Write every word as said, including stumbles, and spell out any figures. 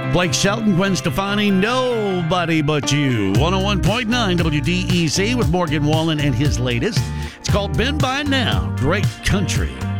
Blake Shelton, Gwen Stefani, Nobody But You. one oh one point nine W D E C with Morgan Wallen and his latest. It's called Been By Now. Great country.